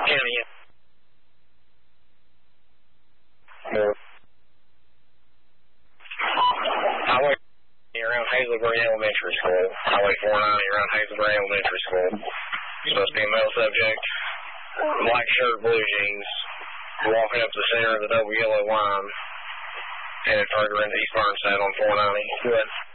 County. Highway around Hazelbury Elementary School. Highway 490 around Hazelbury Elementary School. Supposed to be a male subject. Black shirt, blue jeans. Walking up to the center of the double yellow line. Headed further into East Burnside on 490. Good.